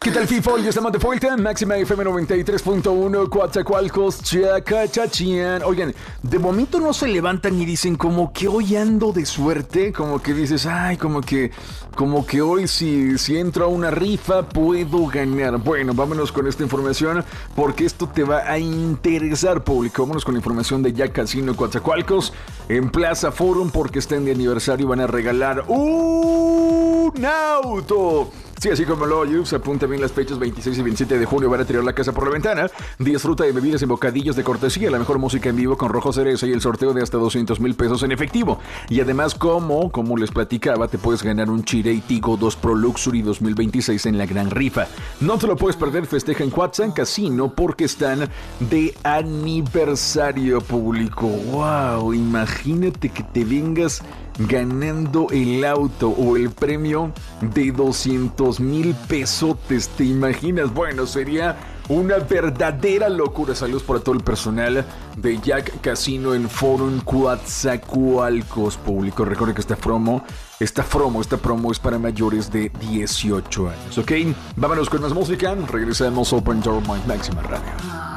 ¿Qué tal, FIFO? Ya estamos de vuelta. Máxima FM 93.1, Coatzacoalcos, Chacachachian. Oigan, de momento no se levantan y dicen como que hoy ando de suerte. Como que dices, ay, como que hoy si entro a una rifa puedo ganar. Bueno, vámonos con esta información porque esto te va a interesar, público. Vámonos con la información de Jack Casino Coatzacoalcos. En Plaza Forum, porque están de aniversario, van a regalar un auto. Sí, así como lo oyes, apunta bien las fechas 26 y 27 de junio, van a tirar la casa por la ventana. Disfruta de bebidas y bocadillos de cortesía, la mejor música en vivo con Rojo Cereza y el sorteo de hasta 200,000 pesos en efectivo. Y además, como les platicaba, te puedes ganar un Chirey Tigo 2 Pro Luxury 2026 en la gran rifa. No te lo puedes perder, festeja en Cuatzan Casino porque están de aniversario, público. ¡Wow! Imagínate que te vengas ganando el auto o el premio de 200,000 pesotes. ¿Te imaginas? Bueno, sería una verdadera locura. Saludos para todo el personal de Jack Casino en Forum Coatzacoalcos, público. Recuerden que esta promo es para mayores de 18 años, ¿ok? Vámonos con más música. Regresamos a Open Your Mind, Máxima Radio.